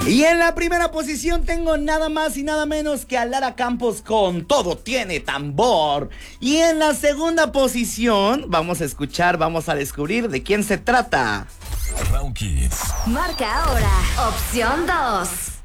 Y en la primera posición tengo nada más y nada menos que a Lara Campos con Todo Tiene Tambor. Y en la segunda posición vamos a descubrir de quién se trata. Round Kids. Marca ahora, opción 2.